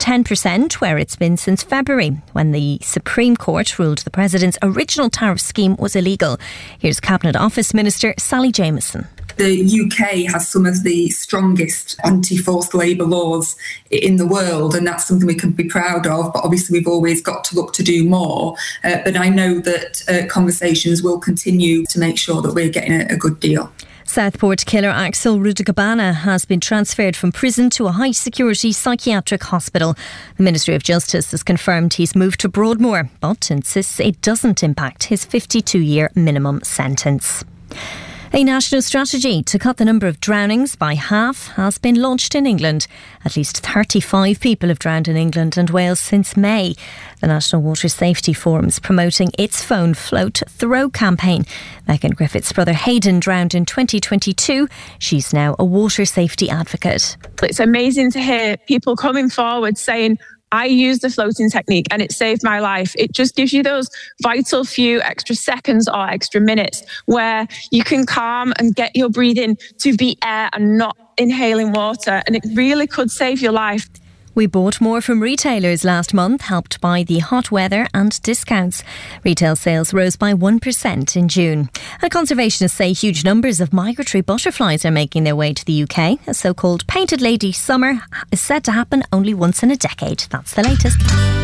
10%, where it's been since February, when the Supreme Court ruled the President's original tariff scheme was illegal. Here's Cabinet Office Minister Sally Jamieson. The UK has some of the strongest anti-forced labour laws in the world, and that's something we can be proud of, but obviously we've always got to look to do more. But I know that conversations will continue to make sure that we're getting a good deal. Southport killer Axel Rudagabana has been transferred from prison to a high-security psychiatric hospital. The Ministry of Justice has confirmed he's moved to Broadmoor, but insists it doesn't impact his 52-year minimum sentence. A national strategy to cut the number of drownings by half has been launched in England. At least 35 people have drowned in England and Wales since May. The National Water Safety Forum is promoting its Phone Float Throw campaign. Megan Griffith's brother Hayden drowned in 2022. She's now a water safety advocate. It's amazing to hear people coming forward saying, I used the floating technique and it saved my life. It just gives you those vital few extra seconds or extra minutes where you can calm and get your breathing to be air and not inhaling water. And it really could save your life. We bought more from retailers last month, helped by the hot weather and discounts. Retail sales rose by 1% in June. And conservationists say huge numbers of migratory butterflies are making their way to the UK. A so-called painted lady summer is said to happen only once in a decade. That's the latest.